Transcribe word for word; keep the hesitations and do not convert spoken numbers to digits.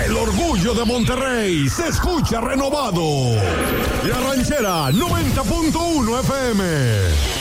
El orgullo de Monterrey se escucha renovado. La Ranchera noventa punto uno F M.